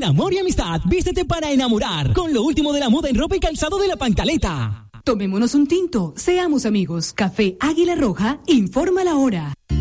en amor y amistad. Vístete para enamorar con lo último de la moda en ropa y calzado de La Pancaleta. Tomémonos un tinto, seamos amigos. Café Águila Roja, informa la hora.